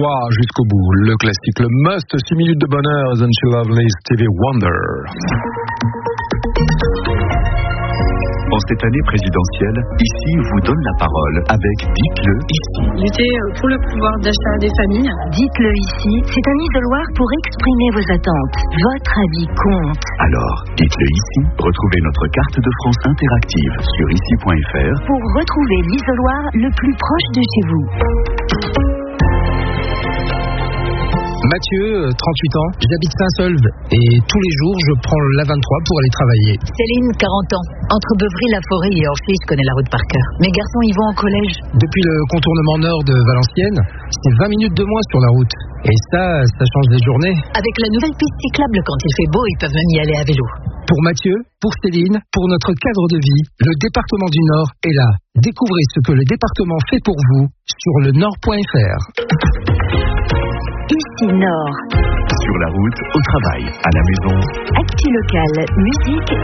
joie jusqu'au bout. Le classique, le must, 6 minutes de bonheur, Isn't She Lovely, Stevie Wonder. En cette année présidentielle, ici vous donne la parole avec Dites-le ici. Lutter pour le pouvoir d'achat des familles. Dites-le ici, c'est un isoloir pour exprimer vos attentes. Votre avis compte. Alors, dites-le ici. Retrouvez notre carte de France interactive sur ici.fr pour retrouver l'isoloir le plus proche de chez vous. Mathieu, 38 ans, j'habite Saint-Solve et tous les jours je prends l'A23 pour aller travailler. Céline, 40 ans. Entre Beuvry-la-Forêt et Orphée, je connais la route par cœur. Mes garçons y vont au collège. Depuis le contournement nord de Valenciennes, c'est 20 minutes de moins sur la route. Et ça change des journées. Avec la nouvelle piste cyclable, quand il fait beau, ils peuvent même y aller à vélo. Pour Mathieu, pour Céline, pour notre cadre de vie, le département du Nord est là. Découvrez ce que le département fait pour vous sur le nord.fr. Ici Nord. Sur la route, au travail, à la maison. Actu locale, musique